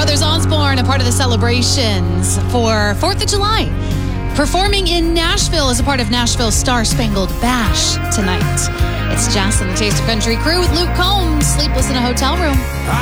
Brothers Osborne, a part of the celebrations for 4th of July. Performing in Nashville as a part of Nashville's Star Spangled Bash tonight. It's Jess and the Taste of Country crew with Luke Combs, sleepless in a hotel room.